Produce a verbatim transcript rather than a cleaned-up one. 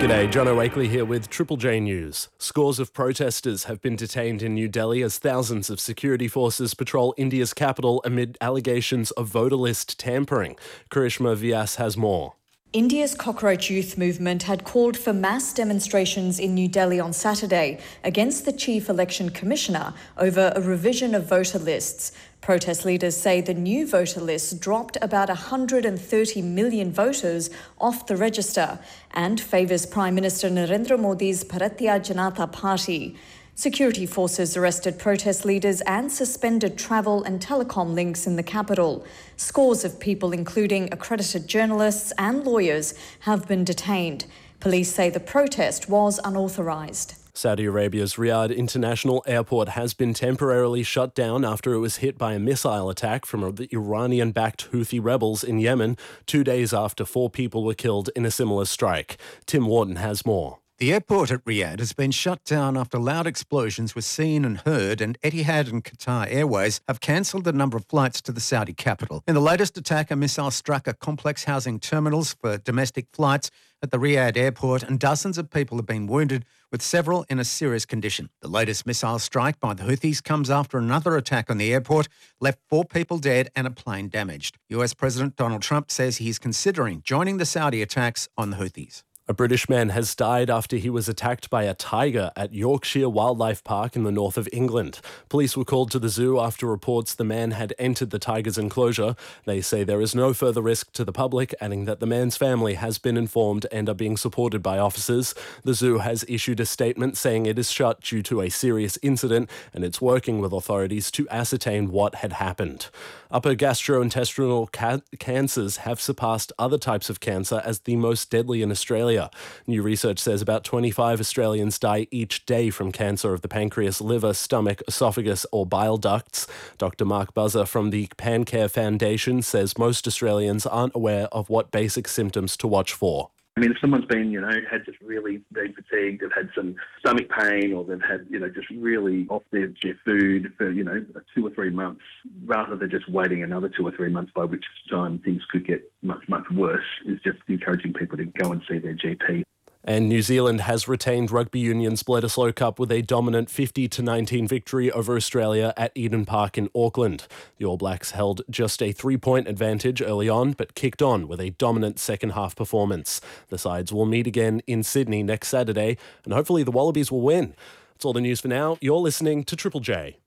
G'day, Jono Wakely here with Triple J News. Scores of protesters have been detained in New Delhi as thousands of security forces patrol India's capital amid allegations of voter list tampering. Karishma Vyas has more. India's Cockroach Youth Movement had called for mass demonstrations in New Delhi on Saturday against the Chief Election Commissioner over a revision of voter lists. Protest leaders say the new voter list dropped about one hundred thirty million voters off the register and favours Prime Minister Narendra Modi's Bharatiya Janata Party. Security forces arrested protest leaders and suspended travel and telecom links in the capital. Scores of people, including accredited journalists and lawyers, have been detained. Police say the protest was unauthorised. Saudi Arabia's Riyadh International Airport has been temporarily shut down after it was hit by a missile attack from the Iranian-backed Houthi rebels in Yemen, two days after four people were killed in a similar strike. Tim Wharton has more. The airport at Riyadh has been shut down after loud explosions were seen and heard, and Etihad and Qatar Airways have cancelled a number of flights to the Saudi capital. In the latest attack, a missile struck a complex housing terminals for domestic flights at the Riyadh airport, and dozens of people have been wounded, with several in a serious condition. The latest missile strike by the Houthis comes after another attack on the airport left four people dead and a plane damaged. U S President Donald Trump says he is considering joining the Saudi attacks on the Houthis. A British man has died after he was attacked by a tiger at Yorkshire Wildlife Park in the north of England. Police were called to the zoo after reports the man had entered the tiger's enclosure. They say there is no further risk to the public, adding that the man's family has been informed and are being supported by officers. The zoo has issued a statement saying it is shut due to a serious incident and it's working with authorities to ascertain what had happened. Upper gastrointestinal ca- cancers have surpassed other types of cancer as the most deadly in Australia. New research says about twenty-five Australians die each day from cancer of the pancreas, liver, stomach, esophagus or bile ducts. Doctor Mark Buzzer from the PanCare Foundation says most Australians aren't aware of what basic symptoms to watch for. I mean, if someone's been, you know, had just really been fatigued, they've had some stomach pain, or they've had, you know, just really off their, their food for, you know, two or three months, rather than just waiting another two or three months, by which time things could get much, much worse, is just encouraging people to go and see their G P. And New Zealand has retained Rugby Union's Bledisloe Cup with a dominant fifty to nineteen victory over Australia at Eden Park in Auckland. The All Blacks held just a three-point advantage early on, but kicked on with a dominant second-half performance. The sides will meet again in Sydney next Saturday, and hopefully the Wallabies will win. That's all the news for now. You're listening to Triple J.